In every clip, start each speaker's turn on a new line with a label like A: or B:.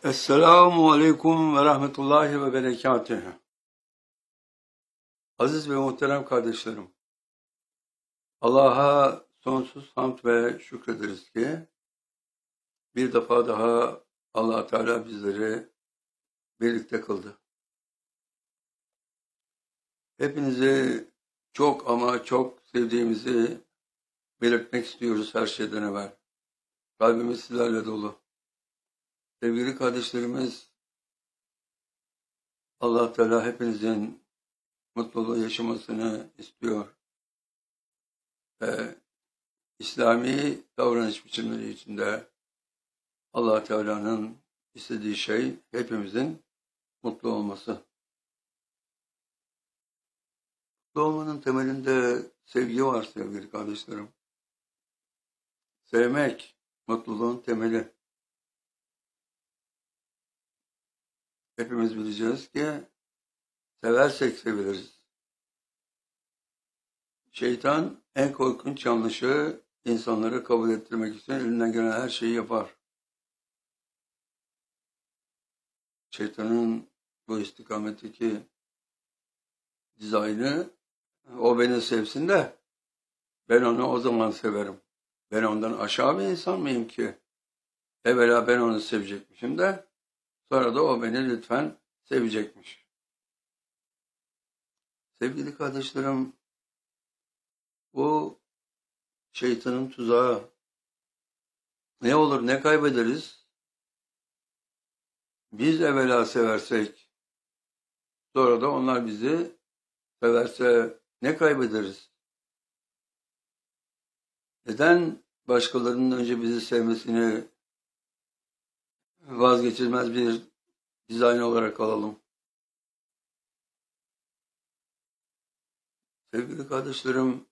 A: Esselamu Aleyküm ve Rahmetullahi ve Berekatühü. Aziz ve muhterem kardeşlerim, Allah'a sonsuz hamd ve şükrederiz ki bir defa daha Allah Teala bizleri birlikte kıldı. Hepinizi çok ama çok sevdiğimizi belirtmek istiyoruz her şeyden evvel. Kalbimiz sizlerle dolu. Sevgili kardeşlerimiz, Allah Teala hepinizin mutluluğu yaşamasını istiyor. İslami davranış biçimleri içinde Allah Teala'nın istediği şey hepimizin mutlu olması. Mutlu olmanın temelinde sevgi var sevgili kardeşlerim. Sevmek mutluluğun temeli. Hepimiz bileceğiz ki seversek seviliriz. Şeytan en korkunç yanlışı insanları kabul ettirmek için elinden gelen her şeyi yapar. Şeytanın bu istikametteki dizaynı, o beni sevsin de ben onu o zaman severim. Ben ondan aşağı bir insan mıyım ki? Evvela ben onu sevecekmişim de sonra da o beni lütfen sevecekmiş. Sevgili kardeşlerim, bu şeytanın tuzağı. Ne olur ne kaybederiz? Biz evvela seversek, sonra da onlar bizi severse ne kaybederiz? Neden başkalarının önce bizi sevmesini vazgeçilmez bir dizayn olarak alalım? Sevgili kardeşlerim,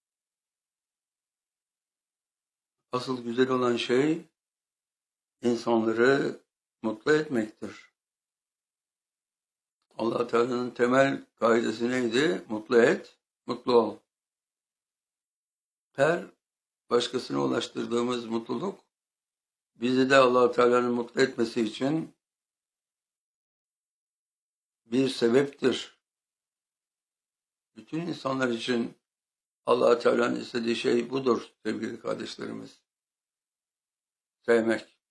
A: asıl güzel olan şey insanları mutlu etmektir. Allah Teala'nın temel kaidesi neydi? Mutlu et, mutlu ol. Her başkasına ulaştırdığımız mutluluk bizi de Allah Teala'nın mutlu etmesi için bir sebeptir. Bütün insanlar için Allah Teala'nın istediği şey budur sevgili kardeşlerimiz. Sevmek.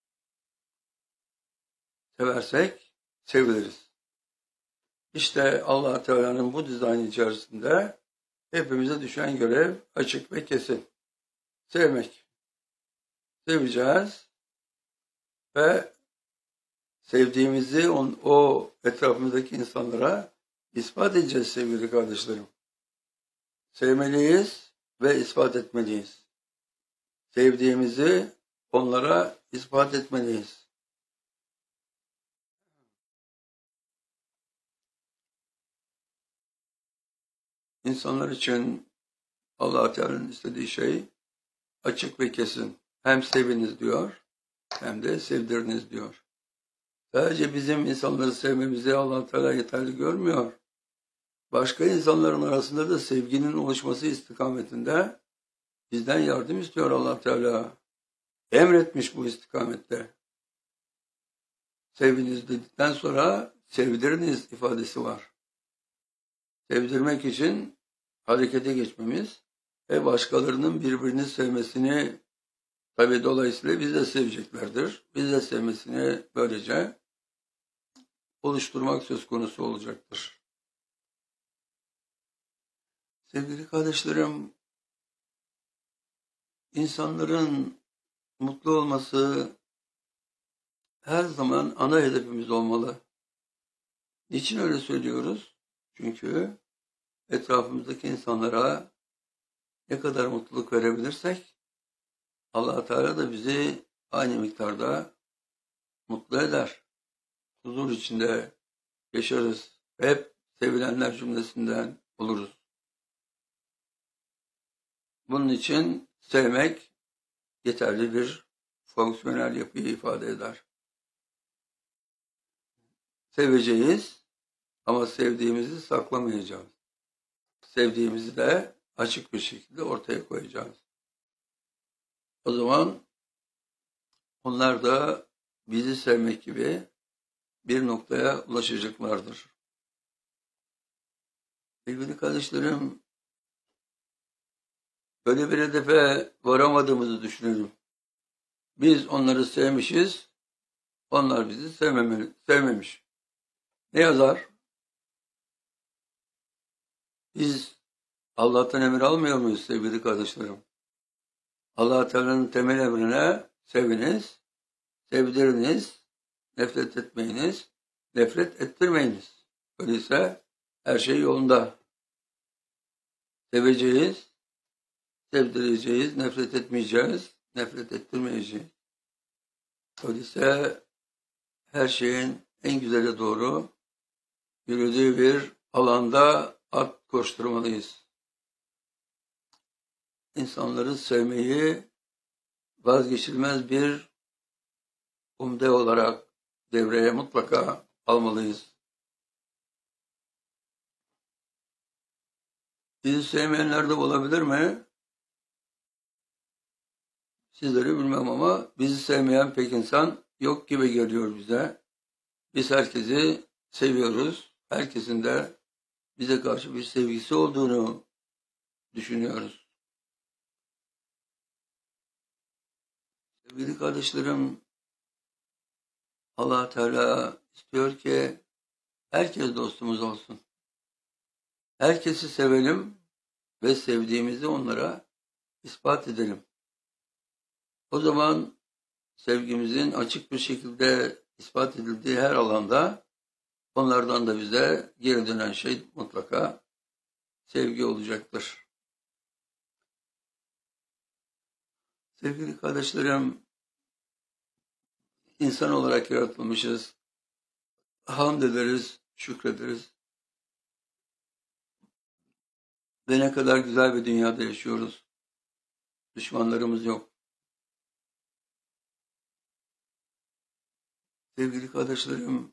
A: Seversek seviliriz. İşte Allah Teala'nın bu dizaynı içerisinde hepimize düşen görev açık ve kesin. Sevmek. Seveceğiz ve sevdiğimizi o etrafımızdaki insanlara ispat edeceğiz sevgili kardeşlerim. Sevmeliyiz ve ispat etmeliyiz. Sevdiğimizi onlara ispat etmeliyiz. İnsanlar için Allah Teala'nın istediği şey açık ve kesin. Hem seviniz diyor, hem de sevdiriniz diyor. Sadece bizim insanları sevmemizi Allah Teala yeterli görmüyor. Başka insanların arasında da sevginin oluşması istikametinde bizden yardım istiyor Allah Teala. Emretmiş bu istikamette. Seviniz dedikten sonra sevdiriniz ifadesi var. Sevdirmek için harekete geçmemiz ve başkalarının birbirini sevmesini, tabi dolayısıyla biz de seveceklerdir. Biz de sevmesini böylece oluşturmak söz konusu olacaktır. Sevgili kardeşlerim, insanların mutlu olması her zaman ana hedefimiz olmalı. Niçin öyle söylüyoruz? Çünkü etrafımızdaki insanlara ne kadar mutluluk verebilirsek Allah Teala da bizi aynı miktarda mutlu eder. Huzur içinde yaşarız. Hep sevilenler cümlesinden oluruz. Bunun için sevmek yeterli bir fonksiyonel yapıyı ifade eder. Seveceğiz ama sevdiğimizi saklamayacağız. Sevdiğimizi de açık bir şekilde ortaya koyacağız. O zaman onlar da bizi sevmek gibi bir noktaya ulaşacaklardır. Sevgili kardeşlerim, böyle bir hedefe varamadığımızı düşünüyorum. Biz onları sevmişiz, onlar bizi sevmemiş. Ne yazar? Biz Allah'tan emir almıyor muyuz sevgili kardeşlerim? Allah Teala'nın temel emrine seviniz, sevdiriniz, nefret etmeyiniz, nefret ettirmeyiniz. Öyleyse her şey yolunda. Seveceğiz, sevdireceğiz, nefret etmeyeceğiz, nefret ettirmeyeceğiz. Öyleyse her şeyin en güzele doğru yürüdüğü bir alanda at koşturmalıyız. İnsanları sevmeyi vazgeçilmez bir umde olarak devreye mutlaka almalıyız. Bizi sevmeyenler de olabilir mi? Sizleri bilmem ama bizi sevmeyen pek insan yok gibi geliyor bize. Biz herkesi seviyoruz. Herkesin de bize karşı bir sevgisi olduğunu düşünüyoruz. Sevgili kardeşlerim, Allah Teala istiyor ki herkes dostumuz olsun. Herkesi sevelim ve sevdiğimizi onlara ispat edelim. O zaman sevgimizin açık bir şekilde ispat edildiği her alanda onlardan da bize geri dönen şey mutlaka sevgi olacaktır. Sevgili kardeşlerim, insan olarak yaratılmışız. Hamd ederiz, şükrederiz. Ve ne kadar güzel bir dünyada yaşıyoruz. Düşmanlarımız yok. Sevgili kardeşlerim,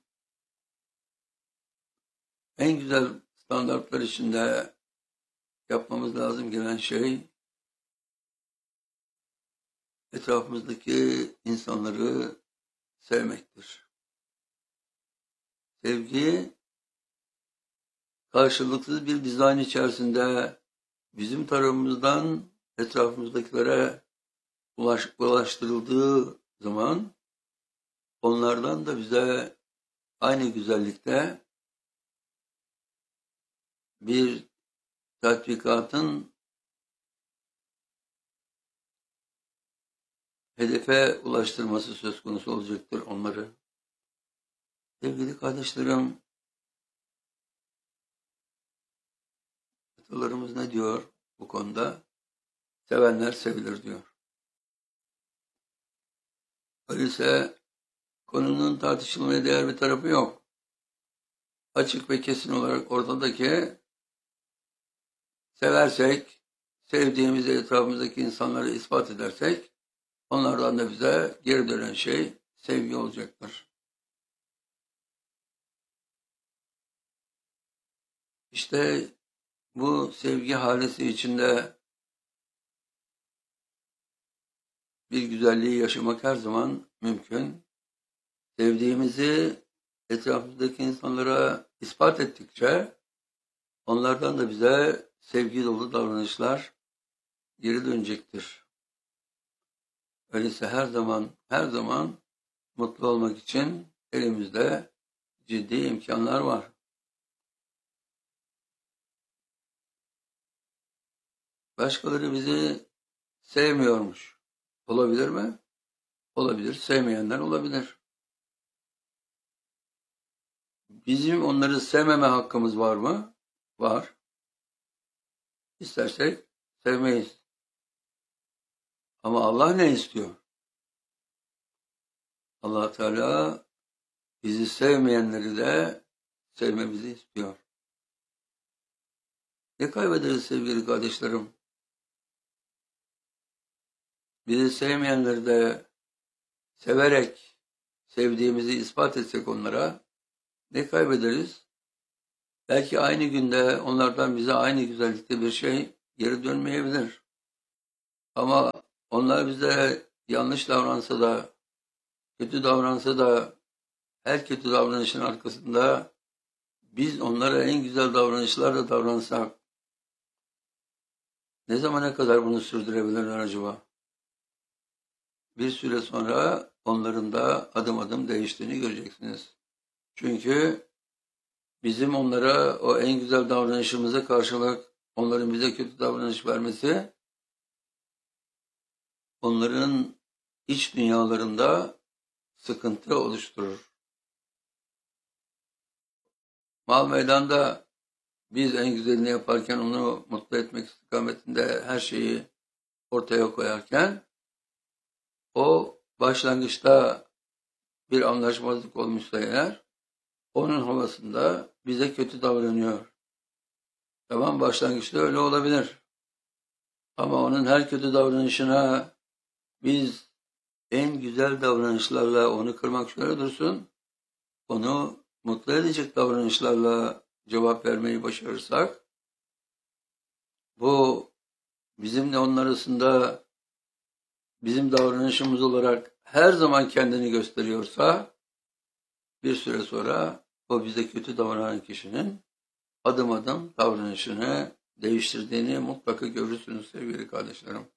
A: en güzel standartlar içinde yapmamız lazım gelen şey, etrafımızdaki insanları sevmektir. Sevgi, karşılıksız bir dizayn içerisinde bizim tarafımızdan etrafımızdakilere ulaştırıldığı zaman onlardan da bize aynı güzellikte bir tatbikatın hedefe ulaştırması söz konusu olacaktır onları. Sevgili kardeşlerim, atalarımız ne diyor bu konuda? Sevenler sevilir diyor. Öyleyse konunun tartışılmaya değer bir tarafı yok. Açık ve kesin olarak ortadaki seversek, sevdiğimizi etrafımızdaki insanları ispat edersek, onlardan da bize geri dönen şey sevgi olacaktır. İşte bu sevgi halesi içinde bir güzelliği yaşamak her zaman mümkün. Sevdiğimizi etrafımızdaki insanlara ispat ettikçe onlardan da bize sevgi dolu davranışlar geri dönecektir. Öyleyse her zaman mutlu olmak için elimizde ciddi imkanlar var. Başkaları bizi sevmiyormuş. Olabilir mi? Olabilir. Sevmeyenler olabilir. Bizim onları sevmeme hakkımız var mı? Var. İstersek sevmeyiz. Ama Allah ne istiyor? Allah Teala bizi sevmeyenleri de sevmemizi istiyor. Ne kaybederiz sevgili kardeşlerim? Bizi sevmeyenleri de severek sevdiğimizi ispat etsek onlara ne kaybederiz? Belki aynı günde onlardan bize aynı güzellikte bir şey geri dönmeyebilir. Ama onlar bize yanlış davransa da, kötü davransa da her kötü davranışın arkasında biz onlara en güzel davranışlarla davransak ne zamana kadar bunu sürdürebilirler acaba? Bir süre sonra onların da adım adım değiştiğini göreceksiniz. Çünkü bizim onlara o en güzel davranışımıza karşılık onların bize kötü davranış vermesi onların iç dünyalarında sıkıntı oluşturur. Mal meydanda biz en güzelini yaparken onu mutlu etmek istikametinde her şeyi ortaya koyarken o başlangıçta bir anlaşmazlık olmuşsa eğer onun havasında bize kötü davranıyor. Tamam, başlangıçta öyle olabilir. Ama onun her kötü davranışına biz en güzel davranışlarla onu kırmak şöyle dursun, onu mutlu edecek davranışlarla cevap vermeyi başarırsak, bu bizimle onun arasında bizim davranışımız olarak her zaman kendini gösteriyorsa, bir süre sonra o bize kötü davranan kişinin adım adım davranışını değiştirdiğini mutlaka görürsünüz sevgili kardeşlerim.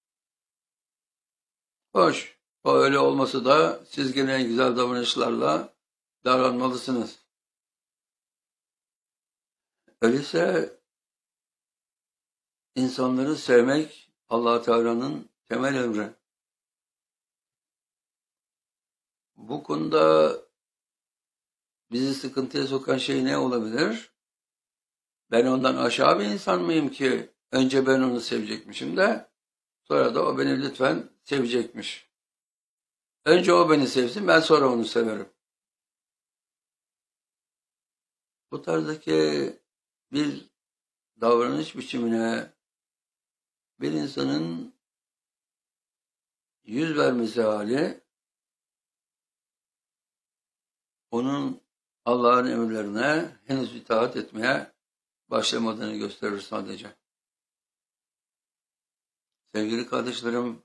A: Hoş, o öyle olmasa da siz gene en güzel davranışlarla davranmalısınız. Öyleyse insanları sevmek Allah Teala'nın temel emri. Bu konuda bizi sıkıntıya sokan şey ne olabilir? Ben ondan aşağı bir insan mıyım ki önce ben onu sevecekmişim de sonra da o beni lütfen sevecekmiş. Önce o beni sevsin, ben sonra onu severim. Bu tarzdaki bir davranış biçimine bir insanın yüz vermesi hali onun Allah'ın emirlerine henüz itaat etmeye başlamadığını gösterir sadece. Sevgili kardeşlerim,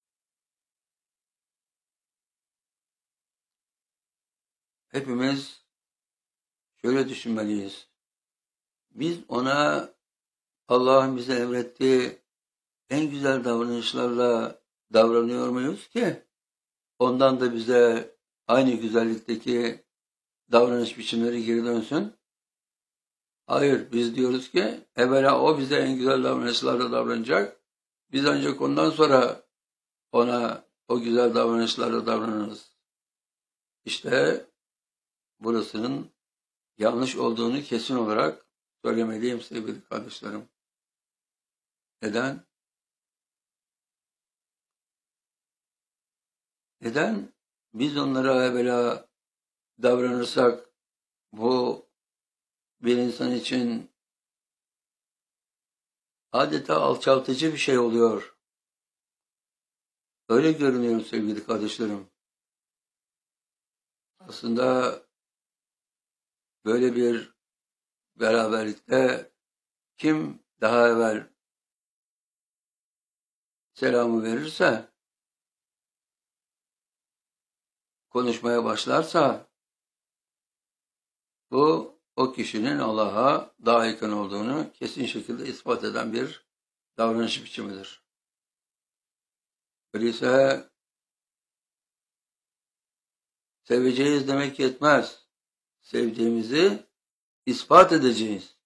A: hepimiz şöyle düşünmeliyiz. Biz ona Allah'ın bize emrettiği en güzel davranışlarla davranıyor muyuz ki ondan da bize aynı güzellikteki davranış biçimleri geri dönsün? Hayır, biz diyoruz ki evvela o bize en güzel davranışlarla davranacak. Biz ancak ondan sonra ona o güzel davranışlarla davranırız. İşte burasının yanlış olduğunu kesin olarak söylemeliyim sevgili kardeşlerim. Neden? Neden biz onlara evvela davranırsak bu bir insan için adeta alçaltıcı bir şey oluyor. Öyle görünüyor sevgili kardeşlerim. Aslında böyle bir beraberlikte kim daha evvel selamı verirse, konuşmaya başlarsa bu o kişinin Allah'a daha yakın olduğunu kesin şekilde ispat eden bir davranış biçimidir. Öyleyse seveceğiz demek yetmez. Sevdiğimizi ispat edeceğiz.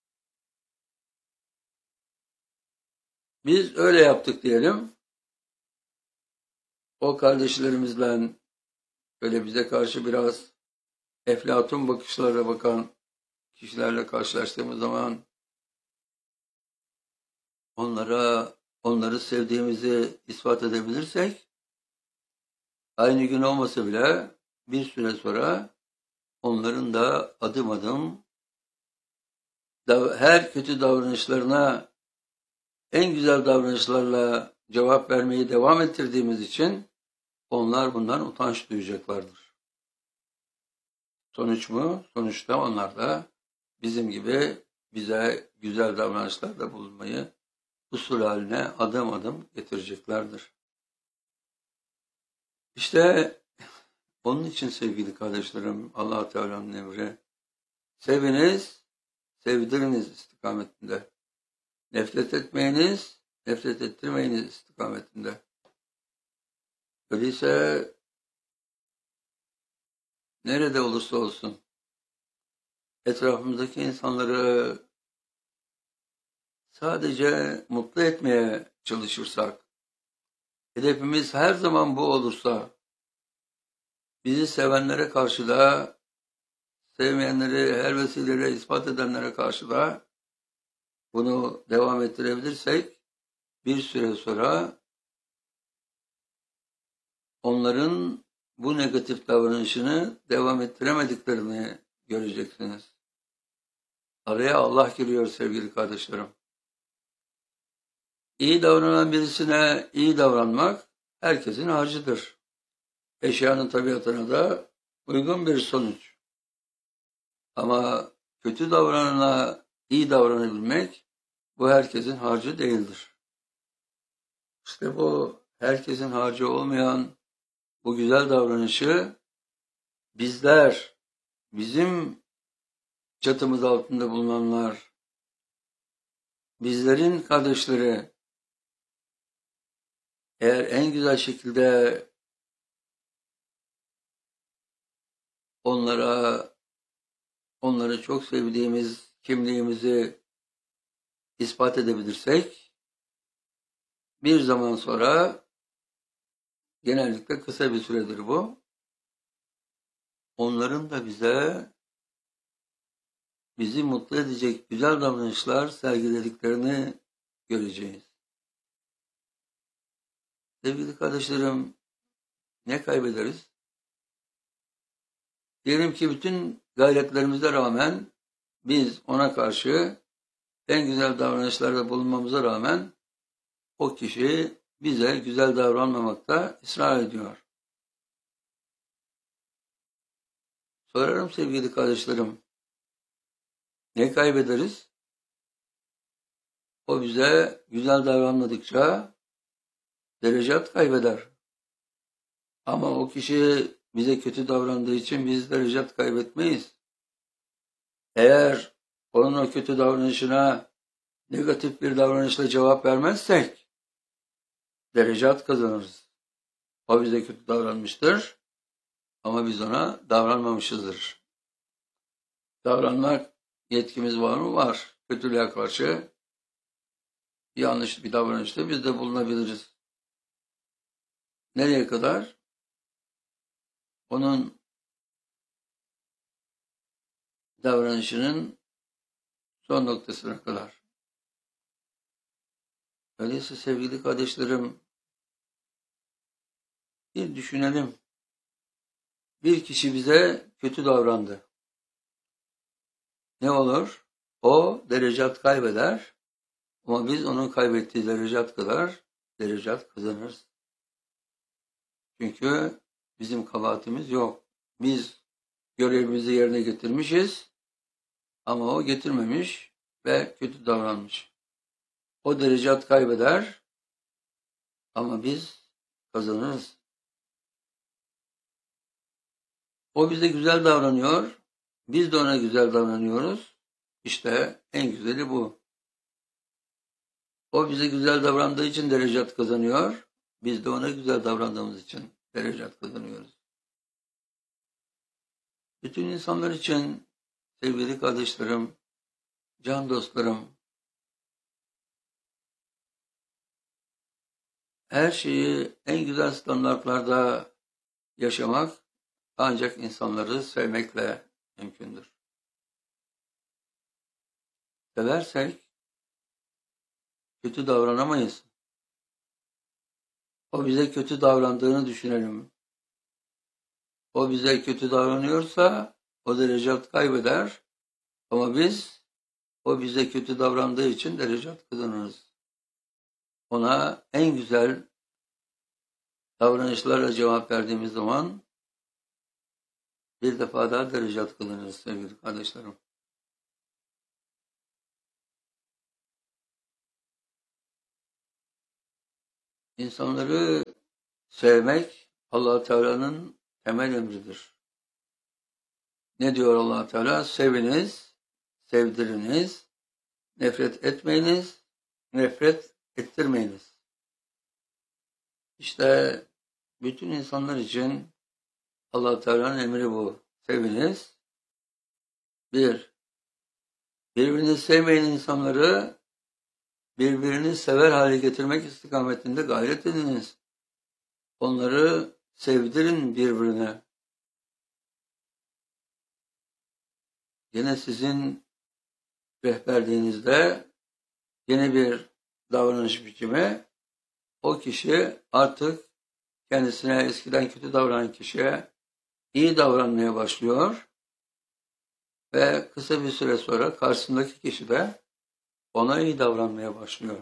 A: Biz öyle yaptık diyelim. O kardeşlerimizle böyle bize karşı biraz eflatun bakışlarla bakan kişilerle karşılaştığımız zaman onları sevdiğimizi ispat edebilirsek aynı gün olmasa bile bir süre sonra onların da adım adım her kötü davranışlarına en güzel davranışlarla cevap vermeyi devam ettirdiğimiz için onlar bundan utanç duyacaklardır. Sonuç mu? Sonuçta onlar da bizim gibi bize güzel davranışlarda bulunmayı usul haline adım adım getireceklerdir. İşte Onun için sevgili kardeşlerim, Allah Teala'nın emri, seviniz, sevdiriniz istikametinde. Nefret etmeyiniz, nefret ettirmeyiniz istikametinde. Öyleyse nerede olursa olsun etrafımızdaki insanları sadece mutlu etmeye çalışırsak, hedefimiz her zaman bu olursa, bizi sevenlere karşı da, sevmeyenleri her vesileyle ispat edenlere karşı da bunu devam ettirebilirsek, bir süre sonra onların bu negatif davranışını devam ettiremediklerini göreceksiniz. Araya Allah giriyor sevgili kardeşlerim. İyi davranan birisine iyi davranmak herkesin harcıdır. Eşyanın tabiatına da uygun bir sonuç. Ama kötü davranana iyi davranabilmek bu herkesin harcı değildir. İşte bu herkesin harcı olmayan bu güzel davranışı bizler, bizim çatımız altında bulunanlar, bizlerin kardeşleri eğer en güzel şekilde onları çok sevdiğimiz kimliğimizi ispat edebilirsek, bir zaman sonra, genellikle kısa bir süredir bu, onların da bizi mutlu edecek güzel davranışlar sergilediklerini göreceğiz. Sevgili kardeşlerim, ne kaybederiz? Diyelim ki bütün gayretlerimize rağmen biz ona karşı en güzel davranışlarda bulunmamıza rağmen o kişi bize güzel davranmamakta ısrar ediyor. Sorarım sevgili kardeşlerim, ne kaybederiz? O bize güzel davranmadıkça derecat kaybeder. Ama o kişi bize kötü davrandığı için biz derecat kaybetmeyiz. Eğer onun o kötü davranışına negatif bir davranışla cevap vermezsek derecat kazanırız. O bize kötü davranmıştır ama biz ona davranmamışızdır. Davranmak yetkimiz var mı? Var. Kötülüğe karşı yanlış bir davranışta biz de bulunabiliriz. Nereye kadar? Onun davranışının son noktasına kadar. Öyleyse sevgili kardeşlerim, bir düşünelim. Bir kişi bize kötü davrandı. Ne olur? O derecat kaybeder ama biz onun kaybettiği derecat kadar derecat kazanırız. Çünkü bizim kabahatimiz yok. Biz görevimizi yerine getirmişiz ama o getirmemiş ve kötü davranmış. O derecat kaybeder ama biz kazanırız. O bize güzel davranıyor, biz de ona güzel davranıyoruz. İşte en güzeli bu. O bize güzel davrandığı için derecat kazanıyor, biz de ona güzel davrandığımız için derecat kazanıyoruz. Bütün insanlar için sevgili kardeşlerim, can dostlarım, her şeyi en güzel standartlarda yaşamak ancak insanları sevmekle mümkündür. Seversek kötü davranamayız. O bize kötü davrandığını düşünelim. O bize kötü davranıyorsa o derecat kaybeder ama biz o bize kötü davrandığı için derecat kazanırız. Ona en güzel davranışlarla cevap verdiğimiz zaman bir defa daha derecat kazanırız sevgili kardeşlerim. İnsanları sevmek Allah Teala'nın temel emridir. Ne diyor Allah Teala? Seviniz, sevdiriniz, nefret etmeyiniz, nefret ettirmeyiniz. İşte bütün insanlar için Allah Teala'nın emri bu. Seviniz. Birbirini sevmeyen insanları birbirini sever hale getirmek istikametinde gayret ediniz. Onları sevdirin birbirine. Yine sizin rehberliğinizde yeni bir davranış biçimi, o kişi artık kendisine eskiden kötü davranan kişiye iyi davranmaya başlıyor ve kısa bir süre sonra karşısındaki kişi de ona iyi davranmaya başlıyor.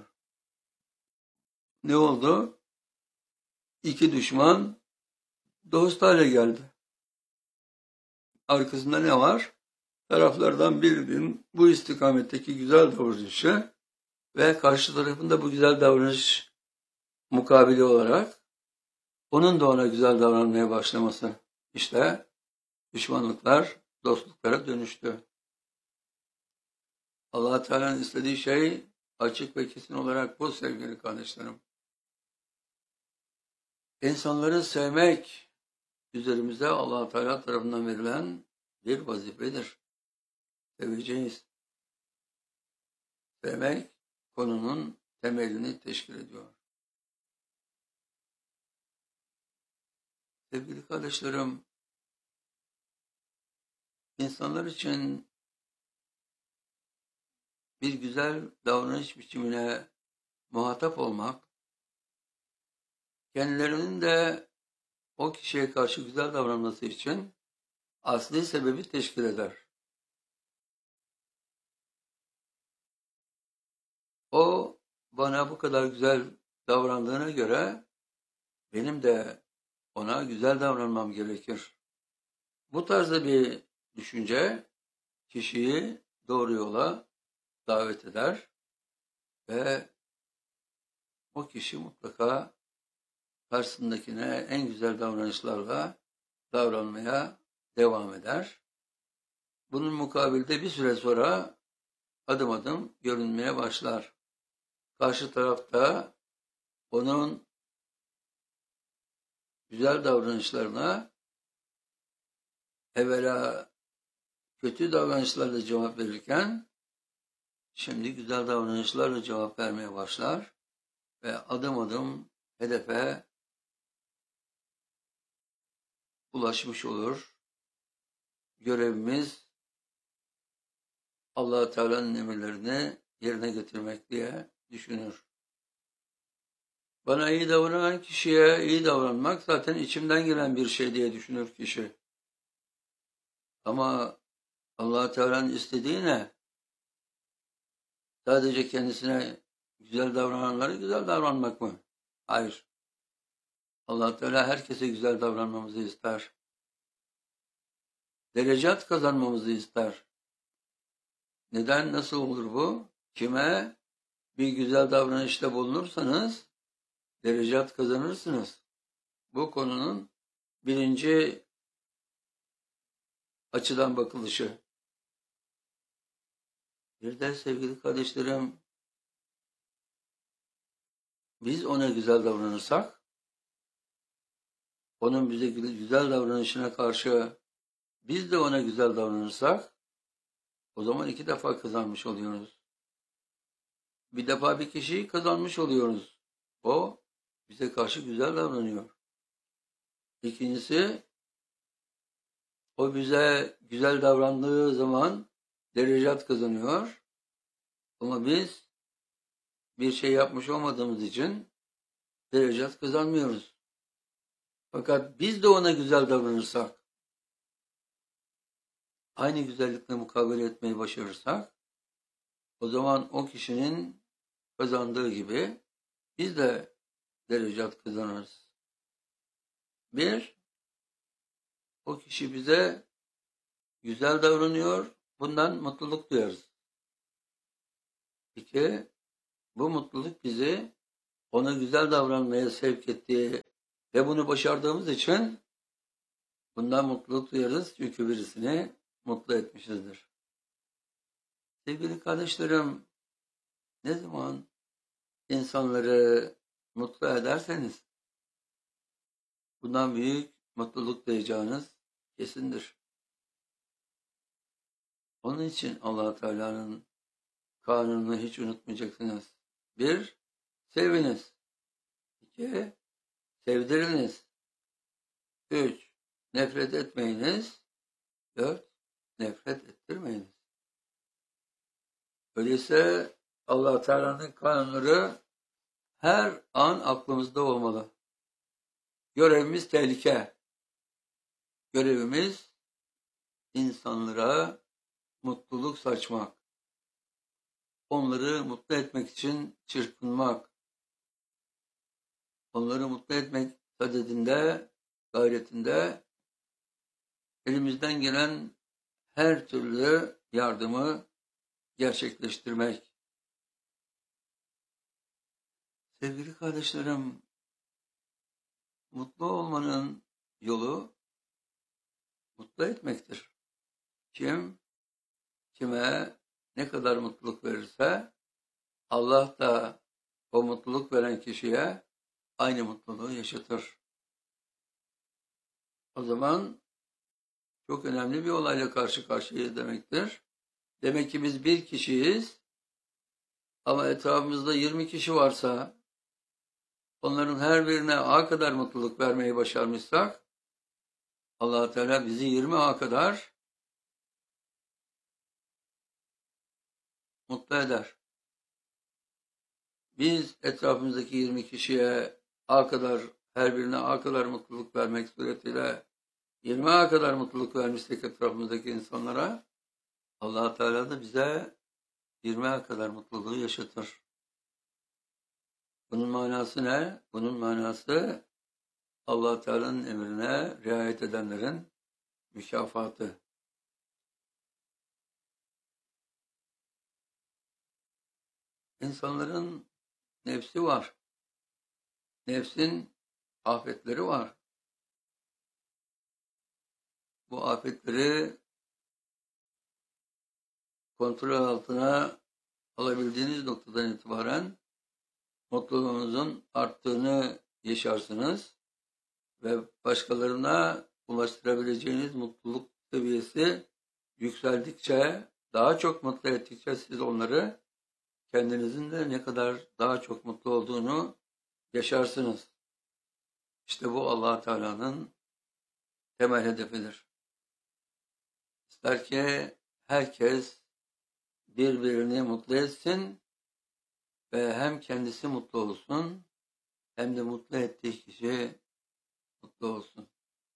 A: Ne oldu? İki düşman dost hale geldi. Arkasında ne var? Taraflardan birinin bu istikametteki güzel davranışı ve karşı tarafın da bu güzel davranış mukabili olarak onun da ona güzel davranmaya başlaması. İşte düşmanlıklar dostluklara dönüştü. Allah Teala'nın istediği şey açık ve kesin olarak bu sevgili kardeşlerim. İnsanları sevmek üzerimize Allah Teala tarafından verilen bir vazifedir. Seveceğiz. Sevmek konunun temelini teşkil ediyor. Sevgili kardeşlerim, insanlar için bir güzel davranış biçimine muhatap olmak, kendilerinin de o kişiye karşı güzel davranması için asli sebebi teşkil eder. O bana bu kadar güzel davrandığına göre benim de ona güzel davranmam gerekir. Bu tarzda bir düşünce kişiyi doğru yola davet eder ve o kişi mutlaka karşısındakine en güzel davranışlarla davranmaya devam eder. Bunun mukabilde bir süre sonra adım adım görünmeye başlar. Karşı tarafta onun güzel davranışlarına evvela kötü davranışlarla cevap verirken şimdi güzel davranışlarla cevap vermeye başlar ve adım adım hedefe ulaşmış olur. Görevimiz Allah Teala'nın emirlerini yerine getirmek diye düşünür. Bana iyi davranan kişiye iyi davranmak zaten içimden gelen bir şey diye düşünür kişi. Ama Allah Teala'nın istediği ne? Sadece kendisine güzel davrananlara güzel davranmak mı? Hayır. Allah Teala herkese güzel davranmamızı ister. Derecat kazanmamızı ister. Neden, nasıl olur bu? Kime bir güzel davranışta bulunursanız derecat kazanırsınız. Bu konunun birinci açıdan bakılışı. Bir de sevgili kardeşlerim, biz ona güzel davranırsak, onun bize güzel davranışına karşı biz de ona güzel davranırsak, o zaman iki defa kazanmış oluyoruz. Bir defa bir kişiyi kazanmış oluyoruz. O bize karşı güzel davranıyor. İkincisi, o bize güzel davrandığı zaman derecat kazanıyor. Ama biz bir şey yapmış olmadığımız için derecat kazanmıyoruz. Fakat biz de ona güzel davranırsak, aynı güzellikle mukabele etmeyi başarırsak, o zaman o kişinin kazandığı gibi biz de derecat kazanırız. Bir, o kişi bize güzel davranıyor, bundan mutluluk duyarız. İki, bu mutluluk bizi ona güzel davranmaya sevk ettiği ve bunu başardığımız için Bundan mutluluk duyarız çünkü birisini mutlu etmişizdir. Sevgili kardeşlerim, ne zaman insanları mutlu ederseniz bundan büyük mutluluk duyacağınız kesindir. Onun için Allah Teala'nın kanununu hiç unutmayacaksınız. 1. Seviniz. 2. Sevdiriniz. 3. Nefret etmeyiniz. 4. Nefret ettirmeyiniz. Öyleyse Allah Teala'nın kanunları her an aklımızda olmalı. Görevimiz tehlike. Görevimiz insanlara mutluluk saçmak. Onları mutlu etmek için çırpınmak. Onları mutlu etmek sadedinde, gayretinde elimizden gelen her türlü yardımı gerçekleştirmek. Sevgili kardeşlerim, mutlu olmanın yolu mutlu etmektir. Kim kime ne kadar mutluluk verirse Allah da o mutluluk veren kişiye aynı mutluluğu yaşatır. O zaman çok önemli bir olayla karşı karşıyayız demektir. Demek ki biz bir kişiyiz ama etrafımızda 20 kişi varsa onların her birine A kadar mutluluk vermeyi başarmışsak Allah Teala bizi 20 A kadar mutlu eder. Biz etrafımızdaki 20 kişiye A kadar, her birine A kadar mutluluk vermek suretiyle 20 A kadar mutluluk vermişsek etrafımızdaki insanlara Allah Teala da bize 20 A kadar mutluluğu yaşatır. Bunun manası ne? Bunun manası Allah Teala'nın emrine riayet edenlerin mükafatı. İnsanların nefsi var. Nefsin afetleri var. Bu afetleri kontrol altına alabildiğiniz noktadan itibaren mutluluğunuzun arttığını yaşarsınız ve başkalarına ulaştırabileceğiniz mutluluk seviyesi yükseldikçe, daha çok mutlu ettikçe siz onları kendinizin de ne kadar daha çok mutlu olduğunu yaşarsınız. İşte bu Allah Teala'nın temel hedefidir. İster ki herkes birbirini mutlu etsin ve hem kendisi mutlu olsun hem de mutlu ettiği kişi mutlu olsun.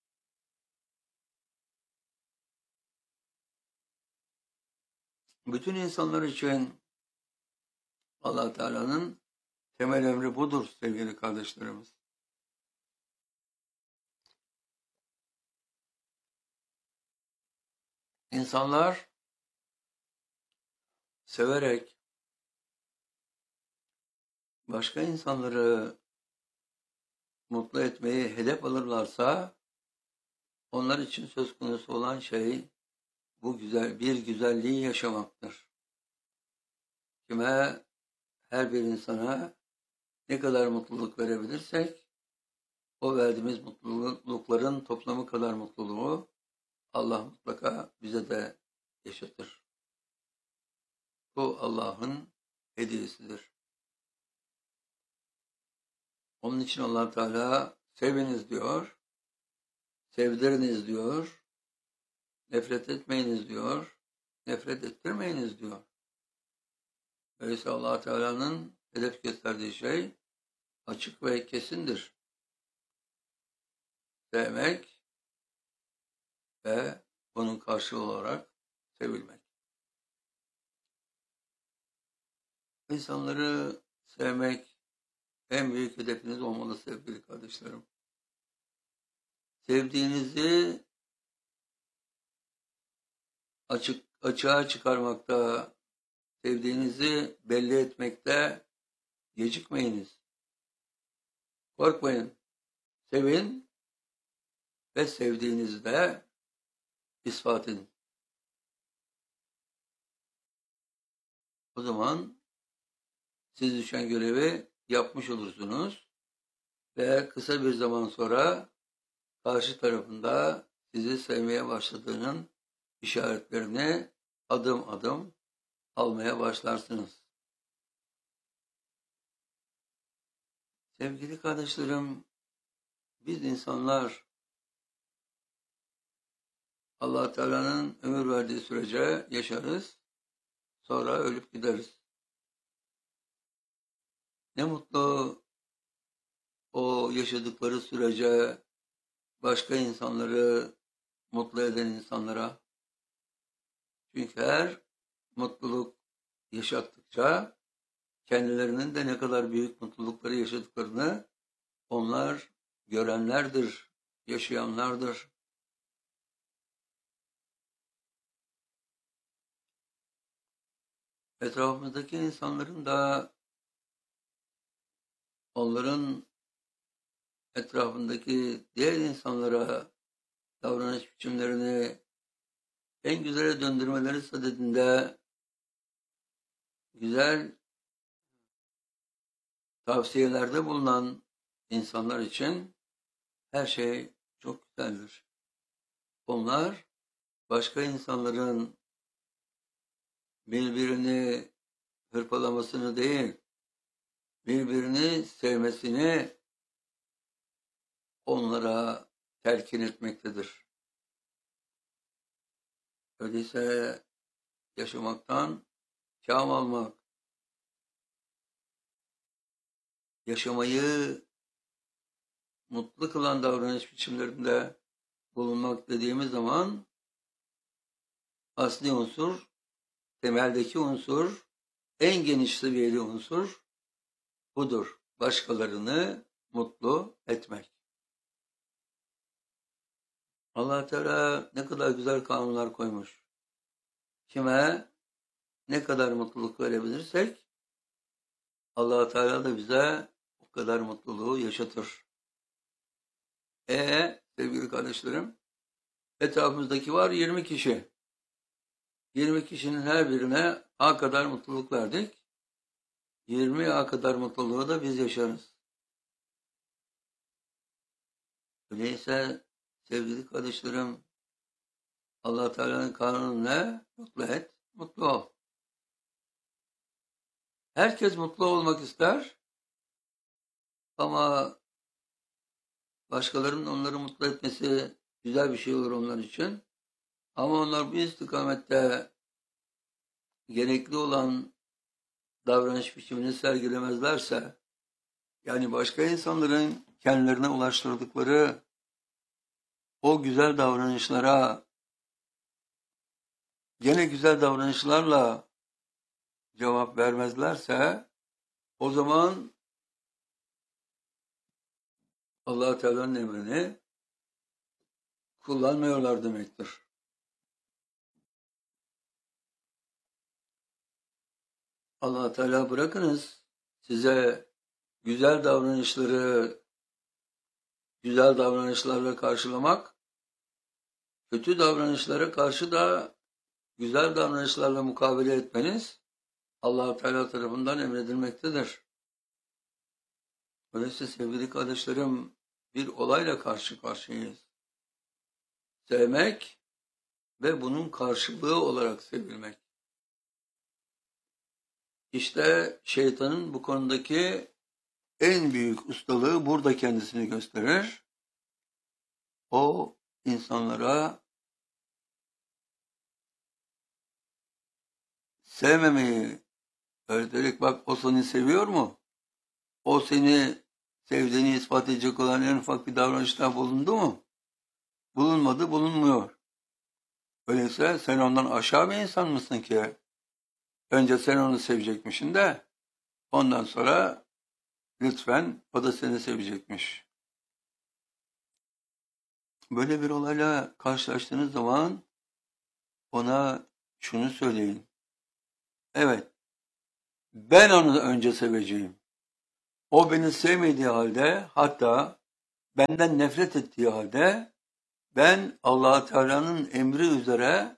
A: Bütün insanlar için Allah Teala'nın temel emri budur sevgili kardeşlerimiz. İnsanlar severek başka insanları mutlu etmeyi hedef alırlarsa onlar için söz konusu olan şey bu güzelliği yaşamaktır. Kime her bir insana ne kadar mutluluk verebilirsek o verdiğimiz mutlulukların toplamı kadar mutluluğu Allah mutlaka bize de yaşatır. Bu Allah'ın hediyesidir. Onun için Allah Teala seviniz diyor, sevdiriniz diyor, nefret etmeyiniz diyor, nefret ettirmeyiniz diyor. Öyleyse Allah Teala'nın hedef gösterdiği şey açık ve kesindir. Sevmek ve bunun karşılığı olarak sevilmek. İnsanları sevmek en büyük hedefiniz olmalı sevgili kardeşlerim. Sevdiğinizi açığa çıkarmakta, sevdiğinizi belli etmekte gecikmeyiniz. Korkmayın. Sevin ve sevdiğinizi de ispat edin. O zaman siz düşen görevi yapmış olursunuz ve kısa bir zaman sonra karşı tarafında sizi sevmeye başladığının işaretlerini adım adım almaya başlarsınız. Sevgili kardeşlerim, biz insanlar Allah Teala'nın ömür verdiği sürece yaşarız, sonra ölüp gideriz. Ne mutlu o yaşadıkları sürece başka insanları mutlu eden insanlara. Çünkü her mutluluk yaşattıkça kendilerinin de ne kadar büyük mutlulukları yaşadıklarını onlar görenlerdir, yaşayanlardır. Etrafımızdaki insanların da onların etrafındaki diğer insanlara davranış biçimlerini en güzele döndürmeleri sadedinde güzel tavsiyelerde bulunan insanlar için her şey çok güzeldir. Onlar başka insanların birbirini hırpalamasını değil, birbirini sevmesini onlara telkin etmektedir. Öyleyse yaşamaktan kâm almak, yaşamayı mutlu kılan davranış biçimlerinde bulunmak dediğimiz zaman asli unsur, temeldeki unsur, en geniş seviyeli unsur budur. Başkalarını mutlu etmek. Allah Teala ne kadar güzel kanunlar koymuş. Kime ne kadar mutluluk verebilirsek Allah Teala da bize o kadar mutluluğu yaşatır. Sevgili kardeşlerim, etrafımızdaki var 20 kişi. 20 kişinin her birine A kadar mutluluk verdik. 20 A kadar mutluluğu da biz yaşarız. Öyleyse sevgili kardeşlerim, Allah Teala'nın kanunu ne? Mutlu et, mutlu ol. Herkes mutlu olmak ister ama başkalarının onları mutlu etmesi güzel bir şey olur onlar için. Ama onlar bu istikamette gerekli olan davranış biçimini sergilemezlerse, yani başka insanların kendilerine ulaştırdıkları o güzel davranışlara gene güzel davranışlarla cevap vermezlerse, o zaman Allah Teala'nın emrini kullanmıyorlar demektir. Allah Teala bırakınız size güzel davranışları güzel davranışlarla karşılamak, kötü davranışlara karşı da güzel davranışlarla mukabele etmeniz Allah Teala tarafından emredilmektedir. Öyleyse sevgili kardeşlerim, bir olayla karşı karşıyayız. Sevmek ve bunun karşılığı olarak sevilmek. İşte şeytanın bu konudaki en büyük ustalığı burada kendisini gösterir. O insanlara sevmemeyi öğreterek, bak o seni seviyor mu? O seni sevdiğini ispat edecek olan en ufak bir davranışta bulundu mu? Bulunmadı, bulunmuyor. Öyleyse sen ondan aşağı bir insan mısın ki? Önce sen onu sevecekmişsin de ondan sonra lütfen o da seni sevecekmiş. Böyle bir olayla karşılaştığınız zaman ona şunu söyleyin. Evet, ben onu önce seveceğim. O beni sevmediği halde, hatta benden nefret ettiği halde Ben Allah Teala'nın emri üzere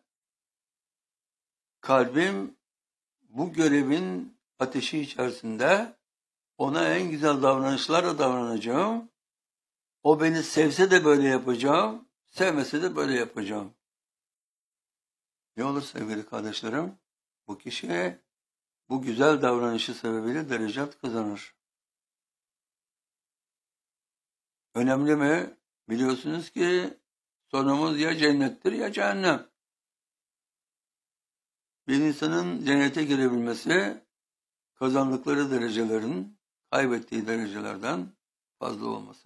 A: kalbim bu görevin ateşi içerisinde ona en güzel davranışlarla davranacağım. O beni sevse de böyle yapacağım, sevmese de böyle yapacağım. Ne olur sevgili kardeşlerim? Bu kişi bu güzel davranışı sebebiyle derecat kazanır. Önemli mi? Biliyorsunuz ki sonumuz ya cennettir ya cehennem. Bir insanın cennete girebilmesi kazandıkları derecelerin kaybettiği derecelerden fazla olması.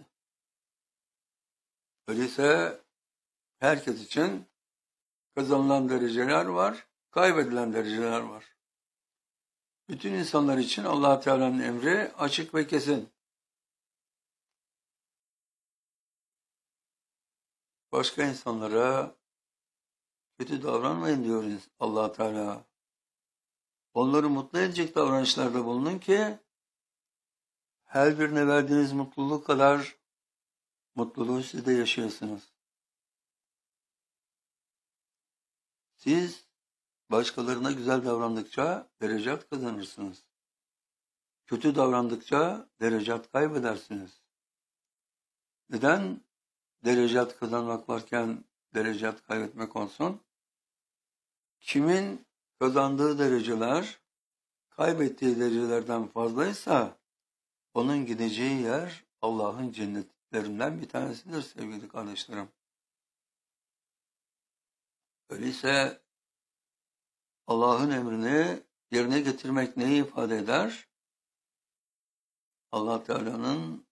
A: Öyleyse herkes için kazanılan dereceler var, kaybedilen dereceler var. Bütün insanlar için Allah Teala'nın emri açık ve kesin. Başka insanlara kötü davranmayın diyor Allah Teala. Onları mutlu edecek davranışlarda bulunun ki her birine verdiğiniz mutluluk kadar mutluluğu siz de yaşayasınız. Siz başkalarına güzel davrandıkça derecat kazanırsınız. Kötü davrandıkça derecat kaybedersiniz. Neden derecat kazanmak varken derecat kaybetmek olsun? Kimin kazandığı dereceler kaybettiği derecelerden fazlaysa onun gideceği yer Allah'ın cennetlerinden bir tanesidir sevgili kardeşlerim. Öyleyse Allah'ın emrini yerine getirmek neyi ifade eder? Allah Teala'nın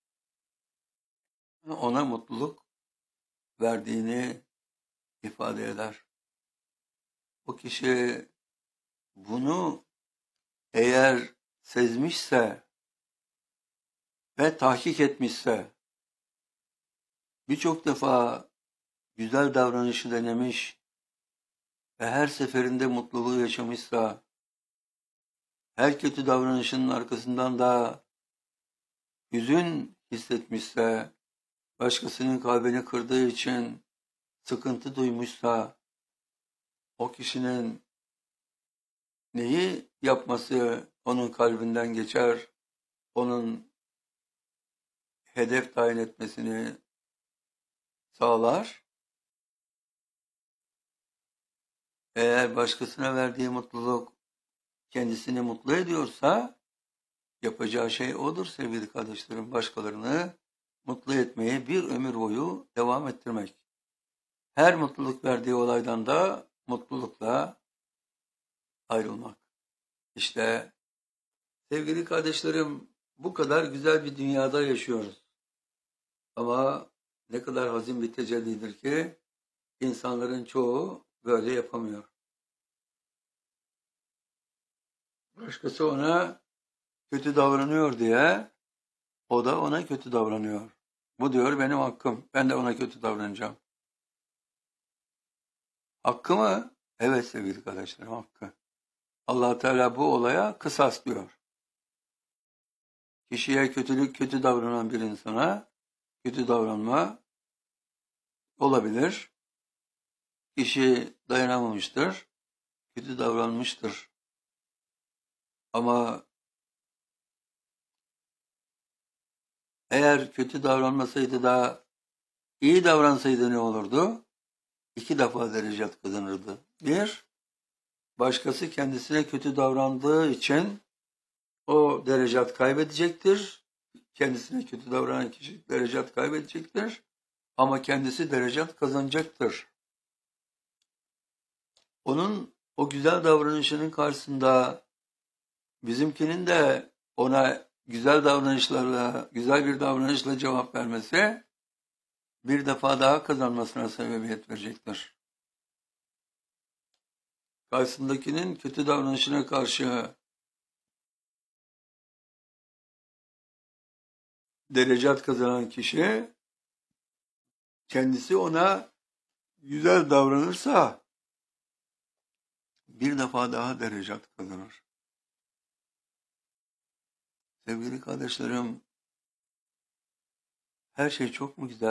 A: ona mutluluk verdiğini ifade eder. O kişi bunu eğer sezmişse ve tahkik etmişse, birçok defa güzel davranışı denemiş ve her seferinde mutluluğu yaşamışsa, her kötü davranışının arkasından da hüzün hissetmişse, başkasının kalbini kırdığı için sıkıntı duymuşsa, o kişinin neyi yapması onun kalbinden geçer, onun hedef tayin etmesini sağlar. Eğer başkasına verdiği mutluluk kendisini mutlu ediyorsa, yapacağı şey odur sevgili kardeşlerim. Başkalarını mutlu etmeyi bir ömür boyu devam ettirmek. Her mutluluk verdiği olaydan da mutlulukla ayrılmak. İşte sevgili kardeşlerim, bu kadar güzel bir dünyada yaşıyoruz. Ama ne kadar hazin bir tecellidir ki insanların çoğu böyle yapamıyor. Başkası ona kötü davranıyor diye o da ona kötü davranıyor. Bu diyor benim hakkım. Ben de ona kötü davranacağım. Hakkı mı? Evet sevgili kardeşlerim, hakkı. Allah Teala bu olaya kısas diyor. Kişiye kötü davranan bir insana kötü davranma olabilir. Kişi dayanamamıştır, kötü davranmıştır. Ama eğer kötü davranmasaydı da iyi davransaydı ne olurdu? 2 defa derecat kazanırdı. Bir, başkası kendisine kötü davrandığı için o derecat kaybedecektir. Kendisine kötü davranan kişi derecat kaybedecektir. Ama kendisi derecat kazanacaktır. Onun o güzel davranışının karşısında bizimkinin de ona güzel davranışlarla, güzel bir davranışla cevap vermesi bir defa daha kazanmasına sebebiyet verecektir. Karşısındakinin kötü davranışına karşı derecat kazanan kişi kendisi ona güzel davranırsa bir defa daha derecat kazanır. Sevgili kardeşlerim, her şey çok mu güzel?